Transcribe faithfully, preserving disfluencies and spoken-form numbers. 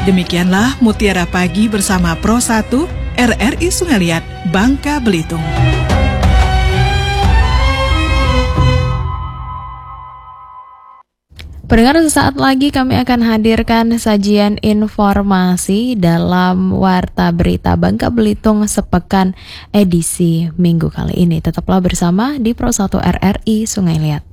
Demikianlah Mutiara Pagi bersama Pro satu R R I Sungai Liat, Bangka Belitung. Pendengar, sesaat lagi kami akan hadirkan sajian informasi dalam Warta Berita Bangka Belitung sepekan edisi minggu kali ini. Tetaplah bersama di Pro satu R R I Sungai Liat.